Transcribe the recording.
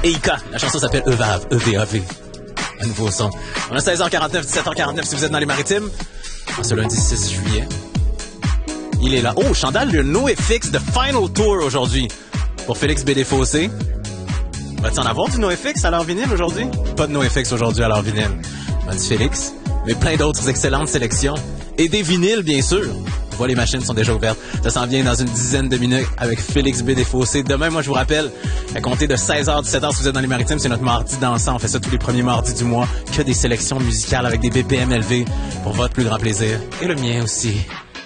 EIK. La chanson s'appelle EVAV, E-V-A-V. Un nouveau son. On a 16h49, 17h49 si vous êtes dans les Maritimes. En ce lundi 6 juillet. Il est là. Oh, Chandal, le NoFX de Final Tour aujourd'hui. Pour Félix Bédé-Fossé. Va-t-il en avoir du NoFX à l'heure vinyle aujourd'hui? Pas de NoFX aujourd'hui à l'heure vinyle. On dit Félix. Mais plein d'autres excellentes sélections. Et des vinyles, bien sûr. On voit, les machines sont déjà ouvertes. Ça s'en vient dans une dizaine de minutes avec Félix Bédé-Fossé. Demain, moi, je vous rappelle, à compter de 16h, 17h, si vous êtes dans les Maritimes, c'est notre mardi dansant. On fait ça tous les premiers mardis du mois. Que des sélections musicales avec des BPM élevés pour votre plus grand plaisir. Et le mien aussi.